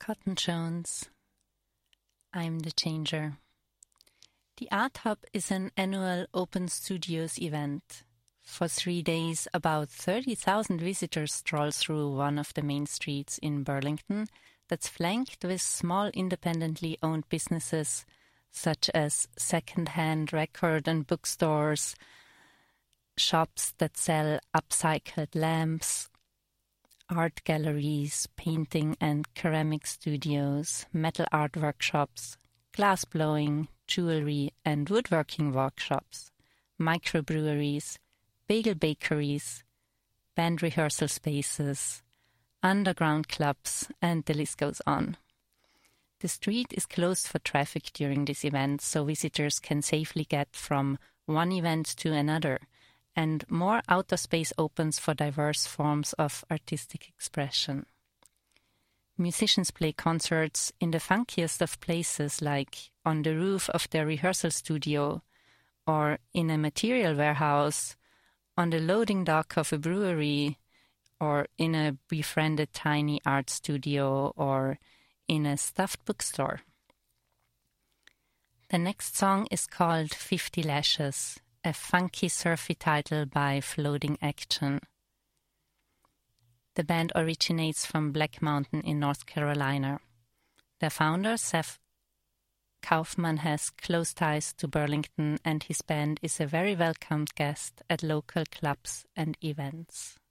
Cotton Jones. I'm the Changer. The Art Hub is an annual open studios event. For 3 days, about 30,000 visitors stroll through one of the main streets in Burlington that's flanked with small independently owned businesses such as second-hand record and bookstores, shops that sell upcycled lamps, art galleries, painting and ceramic studios, metal art workshops, glass blowing, jewelry and woodworking workshops, microbreweries, bagel bakeries, band rehearsal spaces, underground clubs, and the list goes on. The street is closed for traffic during this event, so visitors can safely get from one event to another, and more outdoor space opens for diverse forms of artistic expression. Musicians play concerts in the funkiest of places, like on the roof of their rehearsal studio, or in a material warehouse, on the loading dock of a brewery, or in a befriended tiny art studio, or in a stuffed bookstore. The next song is called 50 Lashes, a funky surfy title by Floating Action. The band originates from Black Mountain in North Carolina. Their founder, Seth Kaufman, has close ties to Burlington, and his band is a very welcomed guest at local clubs and events.